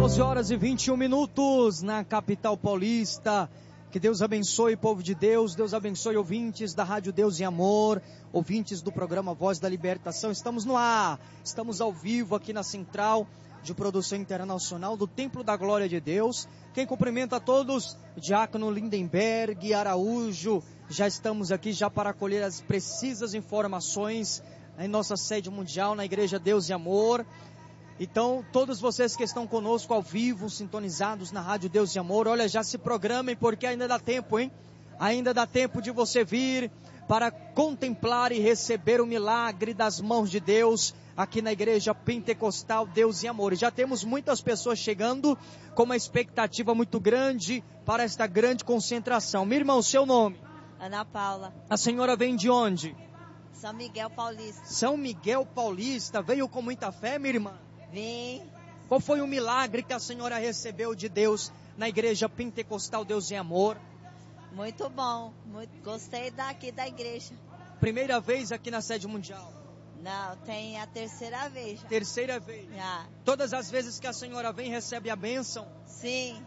12h21 na capital paulista. Que Deus abençoe, povo de Deus. Deus abençoe, ouvintes da Rádio Deus e Amor, ouvintes do programa Voz da Libertação. Estamos no ar, estamos ao vivo aqui na Central de Produção Internacional do Templo da Glória de Deus. Quem cumprimenta a todos, Diácono Lindenberg Araújo. Já estamos aqui já para acolher as precisas informações em nossa sede mundial, na Igreja Deus e Amor. Então, todos vocês que estão conosco ao vivo, sintonizados na Rádio Deus e Amor, olha, já se programem, porque ainda dá tempo, hein? Ainda dá tempo de você vir para contemplar e receber o milagre das mãos de Deus aqui na Igreja Pentecostal Deus e Amor. E já temos muitas pessoas chegando com uma expectativa muito grande para esta grande concentração. Minha irmã, o seu nome? Ana Paula. A senhora vem de onde? São Miguel Paulista. São Miguel Paulista. Veio com muita fé, minha irmã? Vim. Qual foi o milagre que a senhora recebeu de Deus na Igreja Pentecostal Deus e Amor? Muito bom. Gostei daqui da igreja. Primeira vez aqui na sede mundial? Não, tem a terceira vez. Já. Terceira vez? Já. Todas as vezes que a senhora vem, recebe a bênção? Sim.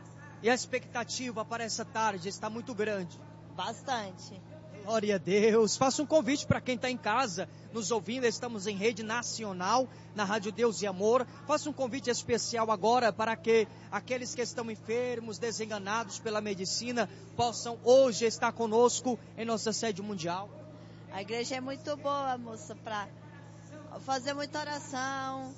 E a expectativa para essa tarde está muito grande? Bastante. Glória a Deus. Faça um convite para quem está em casa nos ouvindo. Estamos em rede nacional na Rádio Deus e Amor. Faça um convite especial agora para que aqueles que estão enfermos, desenganados pela medicina, possam hoje estar conosco em nossa sede mundial. A igreja é muito boa, moça, para fazer muita oração.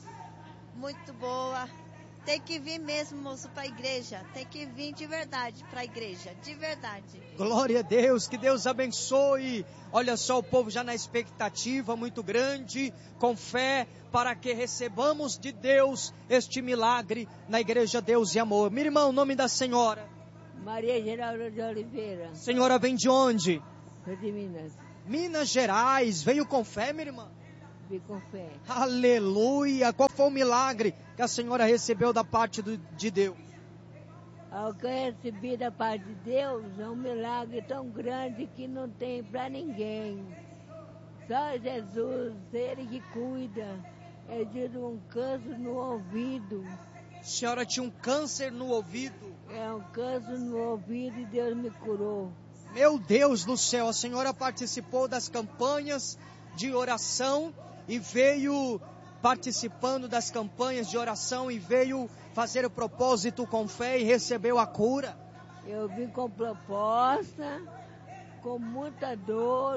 Muito boa. Tem que vir mesmo, moço, para a igreja. Tem que vir de verdade para a igreja. De verdade. Glória a Deus. Que Deus abençoe. Olha só, o povo já na expectativa muito grande, com fé, para que recebamos de Deus este milagre na Igreja Deus e Amor. Minha irmã, o nome da senhora? Maria Geralda de Oliveira. Senhora vem de onde? De Minas. Minas Gerais. Veio com fé, minha irmã? Vim com fé. Aleluia! Qual foi o milagre que a senhora recebeu da parte de Deus? O que eu recebi da parte de Deus é um milagre tão grande que não tem para ninguém. Só Jesus, Ele que cuida. É de um câncer no ouvido. A senhora tinha um câncer no ouvido? É um câncer no ouvido e Deus me curou. Meu Deus do céu, a senhora participou das campanhas de oração e veio participando das campanhas de oração e veio fazer o propósito com fé e recebeu a cura. Eu vim com proposta, com muita dor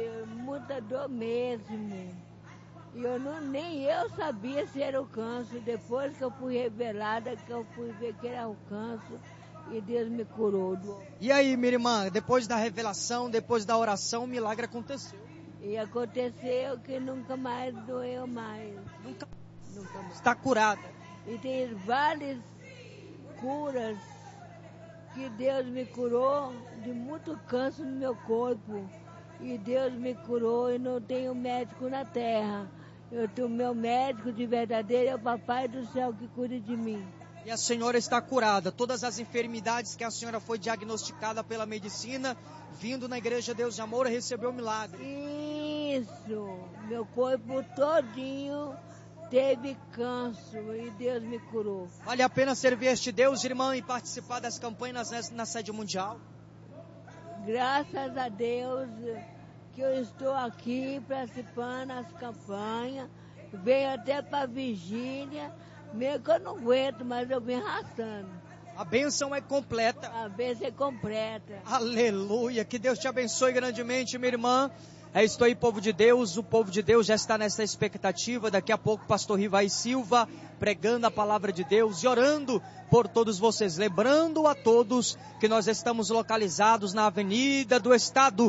mesmo. E nem eu sabia se era o câncer. Depois que eu fui revelada, que eu fui ver que era o câncer e Deus me curou. E aí, minha irmã, depois da revelação, depois da oração, o milagre aconteceu. E aconteceu que nunca mais doeu mais. Nunca mais. Está curada. E tem várias curas que Deus me curou de muito câncer no meu corpo. E Deus me curou e não tenho médico na terra. Eu tenho meu médico de verdadeiro, é o Papai do Céu que cuida de mim. E a senhora está curada. Todas as enfermidades que a senhora foi diagnosticada pela medicina, vindo na Igreja Deus de Amor, recebeu o milagre. Isso. Meu corpo todinho teve câncer e Deus me curou. Vale a pena servir este Deus, irmã, e participar das campanhas na sede mundial? Graças a Deus que eu estou aqui participando das campanhas. Venho até para Virgínia. Mesmo que eu não aguento, mas eu venho arrastando. A bênção é completa. A bênção é completa. Aleluia. Que Deus te abençoe grandemente, minha irmã. É isso aí, povo de Deus. O povo de Deus já está nessa expectativa. Daqui a pouco, pastor Rivai Silva pregando a palavra de Deus e orando por todos vocês. Lembrando a todos que nós estamos localizados na Avenida do Estado,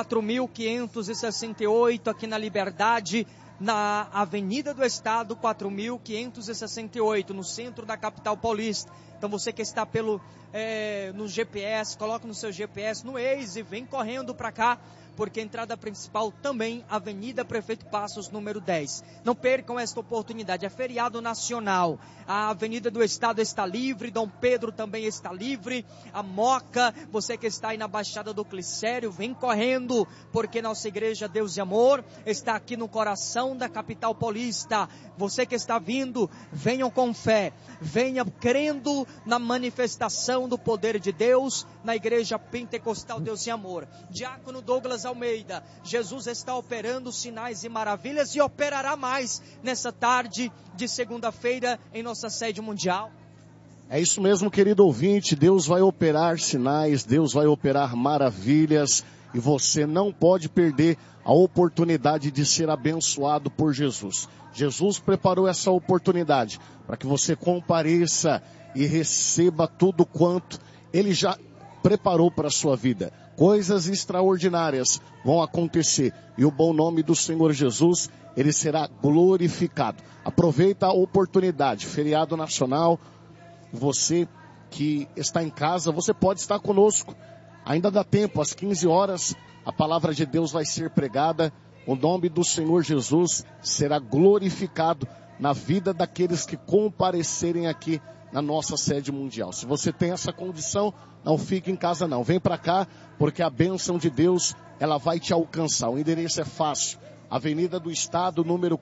4.568, aqui na Liberdade, na Avenida do Estado, 4.568, no centro da capital paulista. Então você que está no GPS, coloca no seu GPS, no Waze, vem correndo para cá, porque a entrada principal também, Avenida Prefeito Passos, número 10. Não percam esta oportunidade, é feriado nacional. A Avenida do Estado está livre, Dom Pedro também está livre, a Moca, você que está aí na Baixada do Glicério, vem correndo, porque nossa igreja Deus e Amor está aqui no coração da capital paulista. Você que está vindo, venham com fé, venha crendo na manifestação do poder de Deus na igreja Pentecostal Deus e Amor. Diácono Douglas Almeida, Jesus está operando sinais e maravilhas e operará mais nessa tarde de segunda-feira em nossa sede mundial. É isso mesmo, querido ouvinte, Deus vai operar sinais, Deus vai operar maravilhas e você não pode perder a oportunidade de ser abençoado por Jesus. Jesus preparou essa oportunidade para que você compareça e receba tudo quanto Ele já preparou para a sua vida. Coisas extraordinárias vão acontecer e o bom nome do Senhor Jesus, Ele será glorificado. Aproveita a oportunidade, feriado nacional, você que está em casa, você pode estar conosco. Ainda dá tempo, às 15 horas, a palavra de Deus vai ser pregada. O nome do Senhor Jesus será glorificado na vida daqueles que comparecerem aqui na nossa sede mundial. Se você tem essa condição, não fique em casa não. Vem para cá, porque a bênção de Deus, ela vai te alcançar. O endereço é fácil. Avenida do Estado, número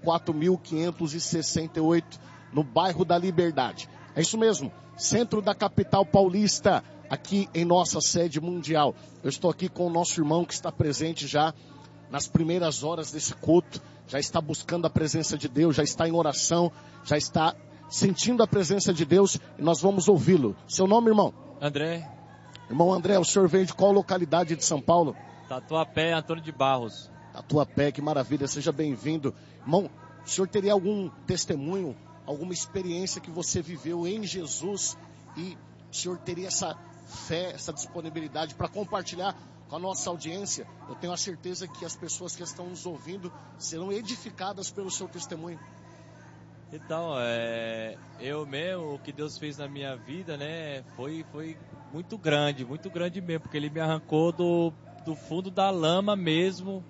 4568, no bairro da Liberdade. É isso mesmo, centro da capital paulista, aqui em nossa sede mundial. Eu estou aqui com o nosso irmão que está presente já nas primeiras horas desse culto, já está buscando a presença de Deus, já está em oração, já está sentindo a presença de Deus e nós vamos ouvi-lo. Seu nome, irmão? André. Irmão André, o senhor veio de qual localidade de São Paulo? Tatuapé, Antônio de Barros. Tatuapé, que maravilha, seja bem-vindo. Irmão, o senhor teria algum testemunho, alguma experiência que você viveu em Jesus e o senhor teria essa fé, essa disponibilidade para compartilhar com a nossa audiência? Eu tenho a certeza que as pessoas que estão nos ouvindo serão edificadas pelo seu testemunho. Então, eu mesmo, o que Deus fez na minha vida, né, foi muito grande mesmo, porque Ele me arrancou do fundo da lama mesmo,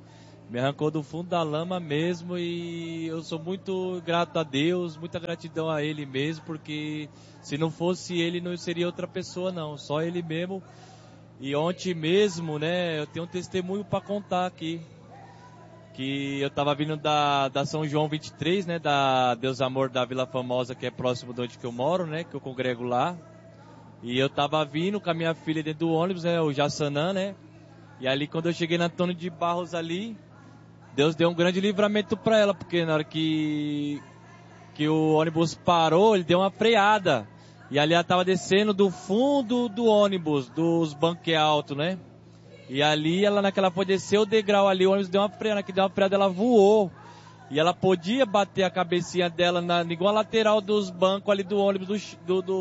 e eu sou muito grato a Deus, muita gratidão a Ele mesmo, porque se não fosse Ele não seria outra pessoa não, só Ele mesmo. E ontem mesmo, né, eu tenho um testemunho para contar aqui, que eu estava vindo da São João 23, né, da Deus Amor da Vila Famosa, que é próximo de onde que eu moro, né, que eu congrego lá. E eu estava vindo com a minha filha dentro do ônibus, né, o Jassanã, né, e ali quando eu cheguei na Antônio de Barros ali, Deus deu um grande livramento para ela, porque na hora que o ônibus parou, Ele deu uma freada. E ali ela estava descendo do fundo do ônibus, dos bancos altos, né? E ali, naquela foi descer o degrau ali, o ônibus deu uma freada, ela voou. E ela podia bater a cabecinha dela igual a lateral dos bancos ali do ônibus,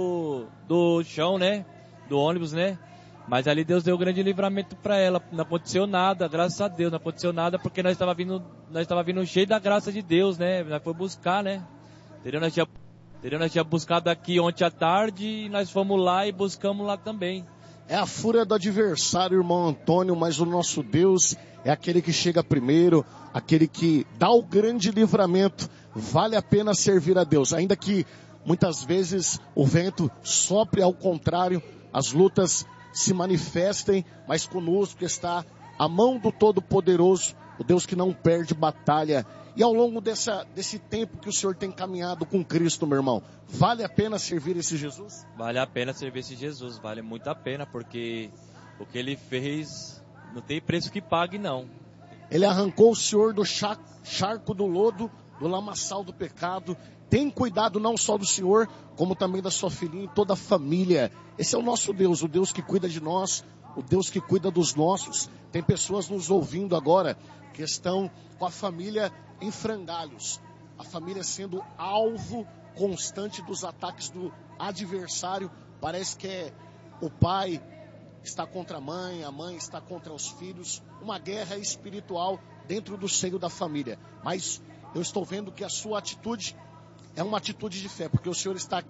do chão, né? Do ônibus, né? Mas ali Deus deu um grande livramento para ela. Não aconteceu nada, graças a Deus, não aconteceu nada, porque nós estava vindo cheio da graça de Deus, né? Nós fomos buscar, né? Entendeu? Nós tínhamos buscado aqui ontem à tarde e nós fomos lá e buscamos lá também. É a fúria do adversário, irmão Antônio, mas o nosso Deus é aquele que chega primeiro, aquele que dá o grande livramento. Vale a pena servir a Deus, ainda que muitas vezes o vento sopre ao contrário, as lutas se manifestem, mas conosco está a mão do Todo-Poderoso, o Deus que não perde batalha. E ao longo desse tempo que o senhor tem caminhado com Cristo, meu irmão, vale a pena servir esse Jesus? Vale a pena servir esse Jesus, vale muito a pena, porque o que Ele fez não tem preço que pague, não. Ele arrancou o senhor do charco do lodo, do lamaçal do pecado. Tem cuidado não só do senhor, como também da sua filhinha e toda a família. Esse é o nosso Deus, o Deus que cuida de nós, o Deus que cuida dos nossos. Tem pessoas nos ouvindo agora que estão com a família em frangalhos, a família sendo alvo constante dos ataques do adversário. Parece que o pai está contra a mãe está contra os filhos, uma guerra espiritual dentro do seio da família. Mas eu estou vendo que a sua atitude é uma atitude de fé, porque o senhor está aqui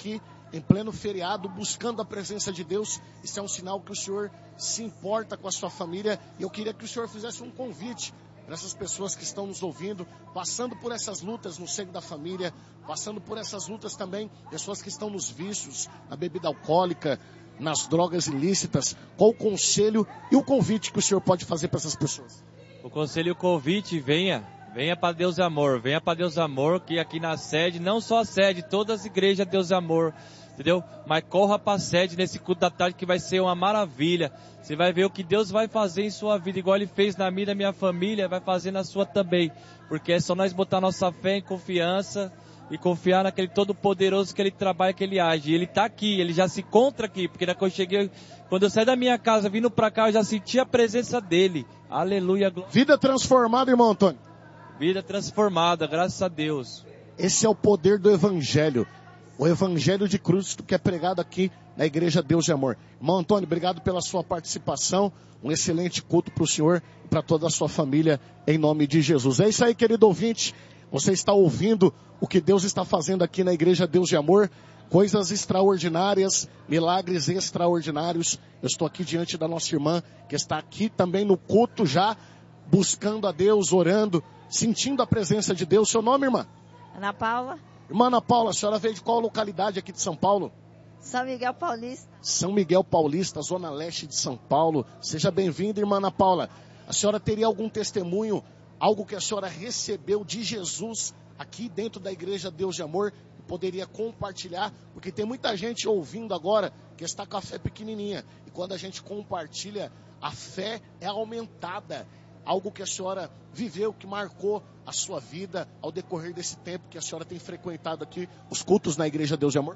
em pleno feriado, buscando a presença de Deus. Isso é um sinal que o Senhor se importa com a sua família. E eu queria que o Senhor fizesse um convite para essas pessoas que estão nos ouvindo, passando por essas lutas no seio da família, passando por essas lutas também, pessoas que estão nos vícios, na bebida alcoólica, nas drogas ilícitas. Qual o conselho e o convite que o Senhor pode fazer para essas pessoas? O conselho e o convite, venha para Deus e Amor, venha para Deus e Amor, que aqui na sede, não só a sede, todas as igrejas Deus e Amor, entendeu? Mas corra para a sede nesse culto da tarde que vai ser uma maravilha. Você vai ver o que Deus vai fazer em sua vida, igual Ele fez na minha e na minha família, vai fazer na sua também. Porque é só nós botar nossa fé em confiança e confiar naquele todo-poderoso que Ele trabalha, que Ele age. E Ele está aqui, Ele já se encontra aqui, porque quando eu saí da minha casa, vindo para cá, eu já senti a presença dEle. Aleluia. Vida transformada, irmão Antônio. Vida transformada, graças a Deus. Esse é o poder do Evangelho. O Evangelho de Cristo que é pregado aqui na Igreja Deus de Amor. Irmão Antônio, obrigado pela sua participação. Um excelente culto para o Senhor e para toda a sua família, em nome de Jesus. É isso aí, querido ouvinte. Você está ouvindo o que Deus está fazendo aqui na Igreja Deus de Amor. Coisas extraordinárias, milagres extraordinários. Eu estou aqui diante da nossa irmã, que está aqui também no culto já, buscando a Deus, orando, sentindo a presença de Deus. Seu nome, irmã? Ana Paula. Irmã Ana Paula, a senhora veio de qual localidade aqui de São Paulo? São Miguel Paulista. São Miguel Paulista, zona leste de São Paulo. Seja bem-vinda, irmã Ana Paula. A senhora teria algum testemunho, algo que a senhora recebeu de Jesus aqui dentro da Igreja Deus de Amor, e poderia compartilhar? Porque tem muita gente ouvindo agora que está com a fé pequenininha. E quando a gente compartilha, a fé é aumentada. Algo que a senhora viveu, que marcou a sua vida ao decorrer desse tempo que a senhora tem frequentado aqui os cultos na Igreja Deus de Amor?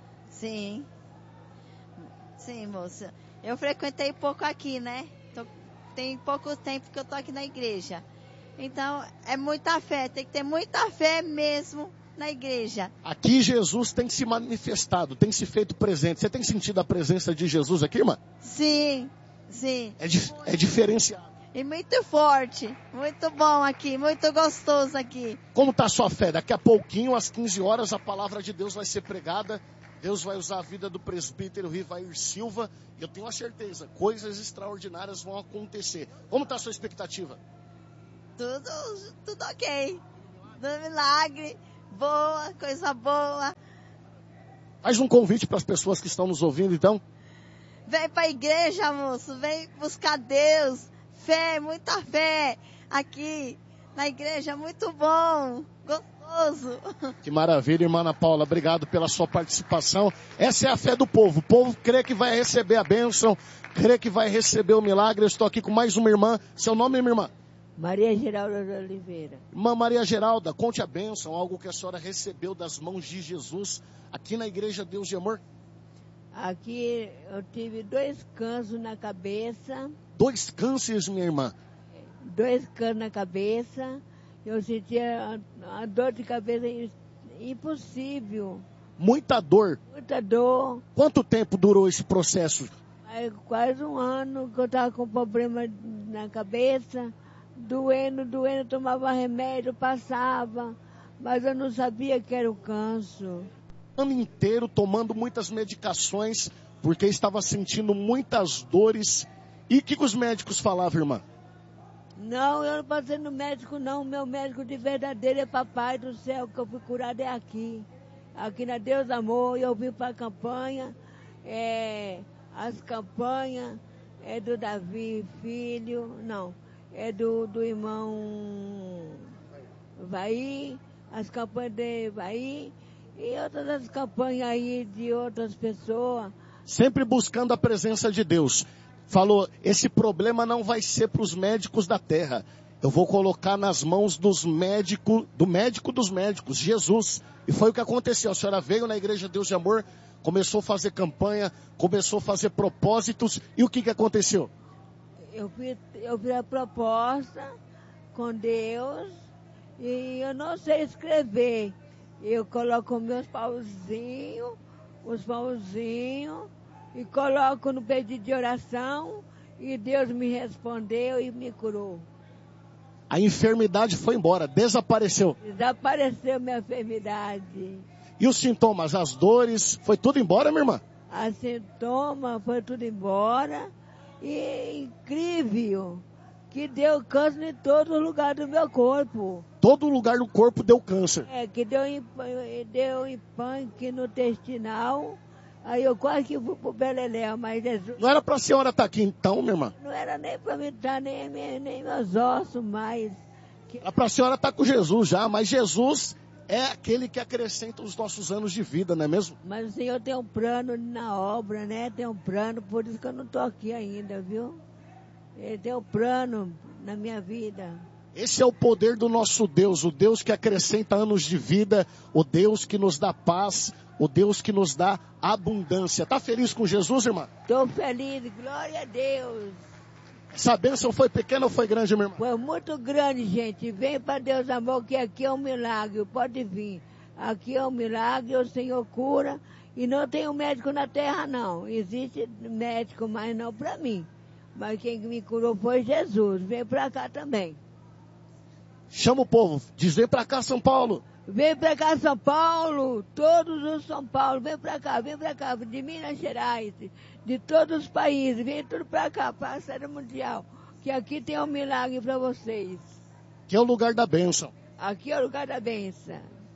Sim. Sim, moça. Eu frequentei pouco aqui, né? Tem pouco tempo que eu tô aqui na igreja. Então, é muita fé. Tem que ter muita fé mesmo na igreja. Aqui Jesus tem se manifestado, tem se feito presente. Você tem sentido a presença de Jesus aqui, irmã? Sim, sim. É diferenciado. E muito forte, muito bom aqui, muito gostoso aqui. Como está a sua fé? Daqui a pouquinho, às 15 horas, a palavra de Deus vai ser pregada. Deus vai usar a vida do presbítero Rivair Silva. E eu tenho a certeza, coisas extraordinárias vão acontecer. Como está a sua expectativa? Tudo ok. Tudo milagre, boa, coisa boa. Faz um convite para as pessoas que estão nos ouvindo, então. Vem para a igreja, moço, vem buscar Deus. Fé, muita fé aqui na igreja, muito bom, gostoso. Que maravilha, irmã Ana Paula, obrigado pela sua participação. Essa é a fé do povo. O povo crê que vai receber a bênção, crê que vai receber o milagre. Eu estou aqui com mais uma irmã. Seu nome, minha irmã? Maria Geralda de Oliveira. Irmã Maria Geralda, conte a bênção, algo que a senhora recebeu das mãos de Jesus aqui na Igreja Deus de Amor. Aqui eu tive 2 cânceres na cabeça. 2 cânceres, minha irmã? 2 cânceres na cabeça. Eu sentia a dor de cabeça impossível. Muita dor? Muita dor. Quanto tempo durou esse processo? Quase 1 ano que eu estava com problema na cabeça. Doendo, tomava remédio, passava. Mas eu não sabia que era o câncer. Ano inteiro tomando muitas medicações, porque estava sentindo muitas dores. E o que os médicos falavam, irmã? Não, eu não passei no médico, não. Meu médico de verdadeiro é Papai do Céu, que eu fui curado é aqui. Aqui na Deus Amor, eu vim para a campanha. As campanhas é do Davi Filho, não, é do irmão Vai, as campanhas de Vai. E outras campanhas aí de outras pessoas. Sempre buscando a presença de Deus. Falou, esse problema não vai ser para os médicos da terra. Eu vou colocar nas mãos do médico dos médicos, Jesus. E foi o que aconteceu. A senhora veio na Igreja Deus de Amor, começou a fazer campanha, começou a fazer propósitos. E o que aconteceu? Eu fiz a proposta com Deus e eu não sei escrever. Eu coloco os pauzinhos, e coloco no pedido de oração, e Deus me respondeu e me curou. A enfermidade foi embora, desapareceu. Desapareceu minha enfermidade. E os sintomas, as dores, foi tudo embora, minha irmã? As sintomas foi tudo embora. E incrível que deu câncer em todo lugar do meu corpo. Todo lugar do corpo deu câncer. Que deu implanque no intestinal. Aí eu quase que fui pro Beleléu, mas Jesus... Não era pra senhora estar aqui então, minha irmã? Não era nem pra mim estar, nem meus ossos mais. Era pra senhora estar com Jesus já, mas Jesus é aquele que acrescenta os nossos anos de vida, não é mesmo? Mas o Senhor tem um plano na obra, né? Tem um plano, por isso que eu não tô aqui ainda, viu? Ele tem um plano na minha vida. Esse é o poder do nosso Deus, o Deus que acrescenta anos de vida, o Deus que nos dá paz, o Deus que nos dá abundância. Tá feliz com Jesus, irmã? Tô feliz, glória a Deus. Essa bênção foi pequena ou foi grande, minha irmã? Foi muito grande, gente. Vem para Deus, amor, que aqui é um milagre. Pode vir. Aqui é um milagre, o Senhor cura. E não tem um médico na terra, não. Existe médico, mas não para mim. Mas quem me curou foi Jesus. Vem para cá também. Chama o povo. Diz, vem para cá, São Paulo. Vem para cá, São Paulo. Todos os São Paulo. Vem para cá, vem para cá. De Minas Gerais, de todos os países. Vem tudo para cá, para a Série Mundial. Que aqui tem um milagre para vocês. Que é o lugar da bênção. Aqui é o lugar da bênção.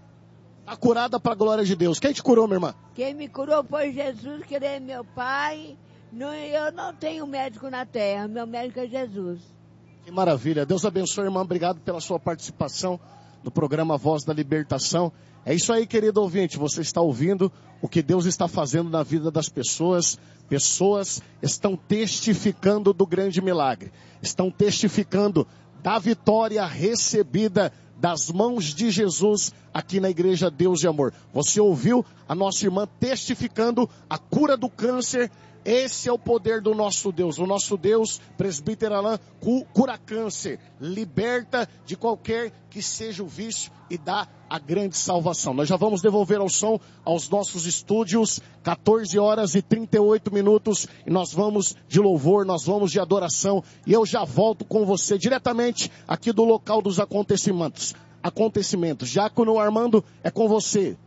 Tá curada para a glória de Deus. Quem te curou, minha irmã? Quem me curou foi Jesus, que ele é meu pai. Eu não tenho médico na terra. Meu médico é Jesus. Que maravilha. Deus abençoe, irmã. Obrigado pela sua participação no programa Voz da Libertação. É isso aí, querido ouvinte. Você está ouvindo o que Deus está fazendo na vida das pessoas. Pessoas estão testificando do grande milagre. Estão testificando da vitória recebida das mãos de Jesus aqui na Igreja Deus de Amor. Você ouviu a nossa irmã testificando a cura do câncer. Esse é o poder do nosso Deus. O nosso Deus, presbítero Alain, cura câncer, liberta de qualquer que seja o vício e dá a grande salvação. Nós já vamos devolver ao som aos nossos estúdios, 14 horas e 38 minutos, e nós vamos de louvor, nós vamos de adoração, e eu já volto com você diretamente aqui do local dos acontecimentos. Diácono Armando, é com você.